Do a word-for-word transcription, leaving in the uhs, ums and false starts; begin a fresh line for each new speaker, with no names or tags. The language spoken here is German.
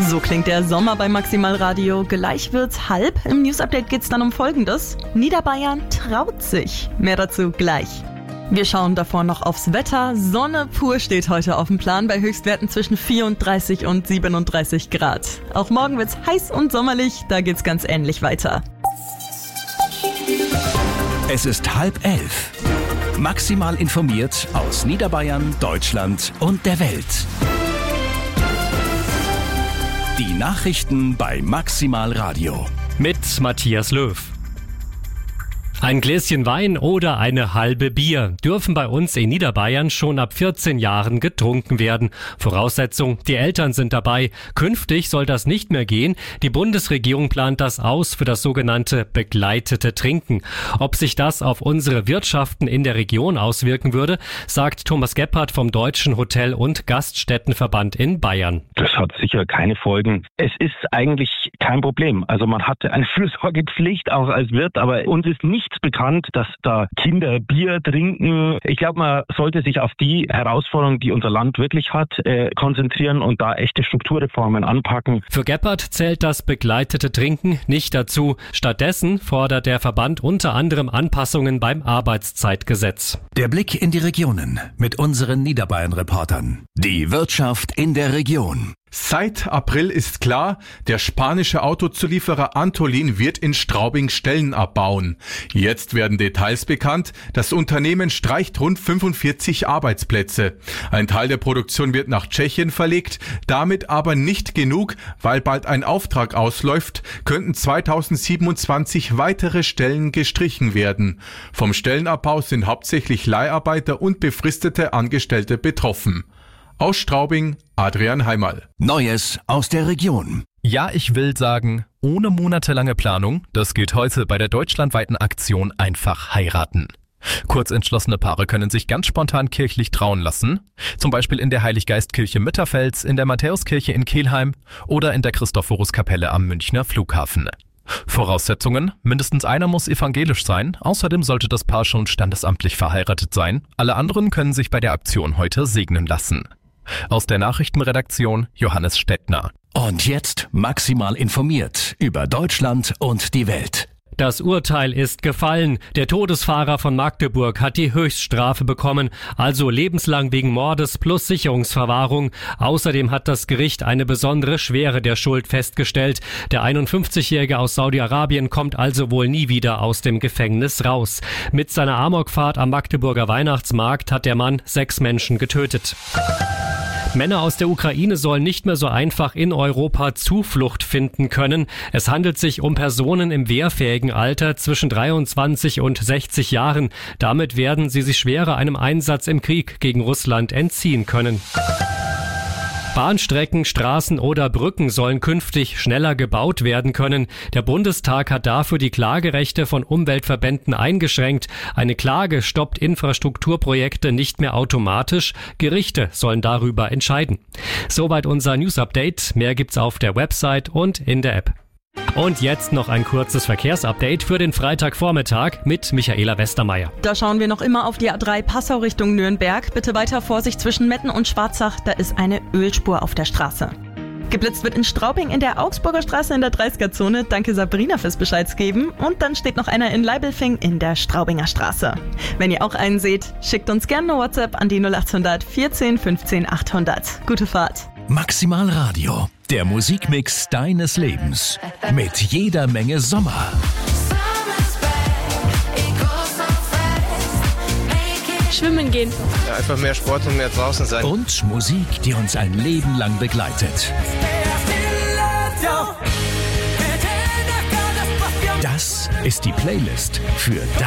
So klingt der Sommer bei Maximal Radio. Gleich wird's halb. Im News-Update geht's dann um Folgendes. Niederbayern traut sich. Mehr dazu gleich. Wir schauen davor noch aufs Wetter. Sonne pur steht heute auf dem Plan bei Höchstwerten zwischen vierunddreißig und siebenunddreißig Grad. Auch morgen wird's heiß und sommerlich. Da geht's ganz ähnlich weiter.
Es ist halb elf. Maximal informiert aus Niederbayern, Deutschland und der Welt. Die Nachrichten bei Maximal Radio.
Mit Matthias Löw. Ein Gläschen Wein oder eine halbe Bier dürfen bei uns in Niederbayern schon ab vierzehn Jahren getrunken werden. Voraussetzung, die Eltern sind dabei. Künftig soll das nicht mehr gehen. Die Bundesregierung plant das aus für das sogenannte begleitete Trinken. Ob sich das auf unsere Wirtschaften in der Region auswirken würde, sagt Thomas Gebhardt vom Deutschen Hotel- und Gaststättenverband in Bayern.
Das hat sicher keine Folgen. Es ist eigentlich kein Problem. Also man hatte eine Fürsorgepflicht auch als Wirt, aber uns ist nicht bekannt, dass da Kinder Bier trinken. Ich glaube, man sollte sich auf die Herausforderungen, die unser Land wirklich hat, äh, konzentrieren und da echte Strukturreformen anpacken.
Für Gebhardt zählt das begleitete Trinken nicht dazu. Stattdessen fordert der Verband unter anderem Anpassungen beim Arbeitszeitgesetz.
Der Blick in die Regionen mit unseren Niederbayern-Reportern. Die Wirtschaft in der Region.
Seit April ist klar, der spanische Autozulieferer Antolin wird in Straubing Stellen abbauen. Jetzt werden Details bekannt. Das Unternehmen streicht rund fünfundvierzig Arbeitsplätze. Ein Teil der Produktion wird nach Tschechien verlegt, damit aber nicht genug, weil bald ein Auftrag ausläuft, könnten zweitausendsiebenundzwanzig weitere Stellen gestrichen werden. Vom Stellenabbau sind hauptsächlich Leiharbeiter und befristete Angestellte betroffen. Aus Straubing, Adrian Heimal.
Neues aus der Region.
Ja, ich will sagen, ohne monatelange Planung, das geht heute bei der deutschlandweiten Aktion Einfach heiraten. Kurzentschlossene Paare können sich ganz spontan kirchlich trauen lassen, zum Beispiel in der Heiliggeistkirche Mitterfels, in der Matthäuskirche in Kelheim oder in der Christophoruskapelle am Münchner Flughafen. Voraussetzungen: mindestens einer muss evangelisch sein, außerdem sollte das Paar schon standesamtlich verheiratet sein. Alle anderen können sich bei der Aktion heute segnen lassen. Aus der Nachrichtenredaktion Johannes Stettner.
Und jetzt maximal informiert über Deutschland und die Welt.
Das Urteil ist gefallen. Der Todesfahrer von Magdeburg hat die Höchststrafe bekommen, also lebenslang wegen Mordes plus Sicherungsverwahrung. Außerdem hat das Gericht eine besondere Schwere der Schuld festgestellt. Der einundfünfzigjährige aus Saudi-Arabien kommt also wohl nie wieder aus dem Gefängnis raus. Mit seiner Amokfahrt am Magdeburger Weihnachtsmarkt hat der Mann sechs Menschen getötet. Männer aus der Ukraine sollen nicht mehr so einfach in Europa Zuflucht finden können. Es handelt sich um Personen im wehrfähigen Alter zwischen dreiundzwanzig und sechzig Jahren. Damit werden sie sich schwerer einem Einsatz im Krieg gegen Russland entziehen können. Bahnstrecken, Straßen oder Brücken sollen künftig schneller gebaut werden können. Der Bundestag hat dafür die Klagerechte von Umweltverbänden eingeschränkt. Eine Klage stoppt Infrastrukturprojekte nicht mehr automatisch. Gerichte sollen darüber entscheiden. Soweit unser News-Update. Mehr gibt's auf der Website und in der App. Und jetzt noch ein kurzes Verkehrsupdate für den Freitagvormittag mit Michaela Westermeier.
Da schauen wir noch immer auf die A drei Passau Richtung Nürnberg. Bitte weiter Vorsicht zwischen Metten und Schwarzach, da ist eine Ölspur auf der Straße. Geblitzt wird in Straubing in der Augsburger Straße in der dreißiger-Zone. Danke Sabrina fürs Bescheid geben. Und dann steht noch einer in Leibelfing in der Straubinger Straße. Wenn ihr auch einen seht, schickt uns gerne eine WhatsApp an die null acht hundert vierzehn fünfzehn achthundert. Gute Fahrt.
Maximal Radio, der Musikmix deines Lebens. Mit jeder Menge Sommer.
Schwimmen gehen.
Ja, einfach mehr Sport und mehr draußen sein.
Und Musik, die uns ein Leben lang begleitet. Das ist die Playlist für